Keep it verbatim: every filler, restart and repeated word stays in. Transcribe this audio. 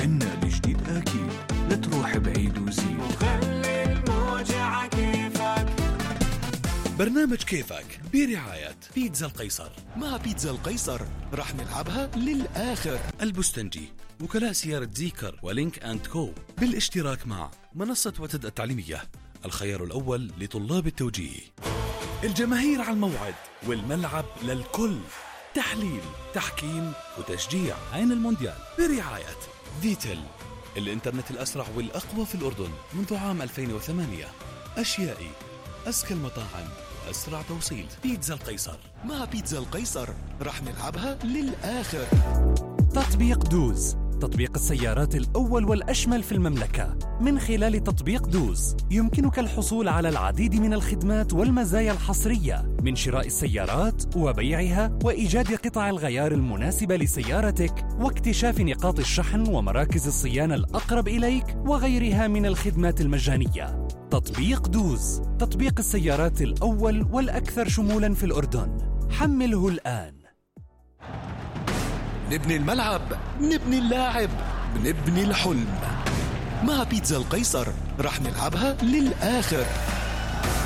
عنا الجديد أكيد، لا تروح بعيد وزيد، وخلي الموجة كيفك. برنامج كيفك برعاية بيتزا القيصر. مع بيتزا القيصر راح نلعبها للآخر. البستنجي، وكلاء سيارة زيكر ولينك أند كو، بالاشتراك مع منصة وتد التعليمية، الخيار الأول لطلاب التوجيه. الجماهير على الموعد والملعب للكل، تحليل، تحكيم وتشجيع. عين المونديال برعاية فيتل، الإنترنت الأسرع والأقوى في الأردن منذ عام ألفين وثمانية. أشيائي، أزكى المطاعم وأسرع توصيل. بيتزا القيصر. مع بيتزا القيصر راح نلعبها للآخر. تطبيق دوز، تطبيق السيارات الأول والأشمل في المملكة. من خلال تطبيق دوز يمكنك الحصول على العديد من الخدمات والمزايا الحصرية، من شراء السيارات وبيعها وإيجاد قطع الغيار المناسبة لسيارتك واكتشاف نقاط الشحن ومراكز الصيانة الأقرب إليك وغيرها من الخدمات المجانية. تطبيق دوز، تطبيق السيارات الأول والأكثر شمولاً في الأردن. حمله الآن. نبني الملعب، نبني اللاعب، نبني الحلم. مع بيتزا القيصر راح نلعبها للآخر.